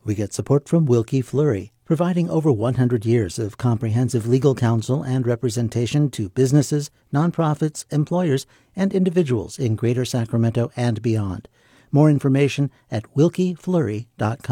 We get support from Wilkie Fleury, providing over 100 years of comprehensive legal counsel and representation to businesses, nonprofits, employers, and individuals in Greater Sacramento and beyond. More information at wilkiefleury.com.